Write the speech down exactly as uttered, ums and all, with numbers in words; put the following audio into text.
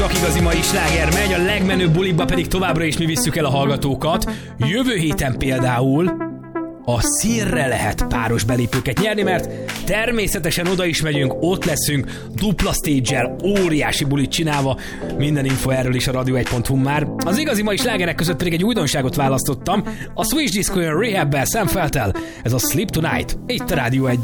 Igazi mai sláger megy, a legmenőbb bulikba pedig továbbra is mi visszük el a hallgatókat. Jövő héten például a szírre lehet páros belépőket nyerni, mert természetesen oda is megyünk, ott leszünk, dupla stage-el, óriási bulit csinálva, minden info erről is a radio egy pont hu már. Az igazi mai slágerek között pedig egy újdonságot választottam, a Switch Disco jön Rehab-bel, Sam Feltel, ez a Sleep Tonight, itt a Radio egy.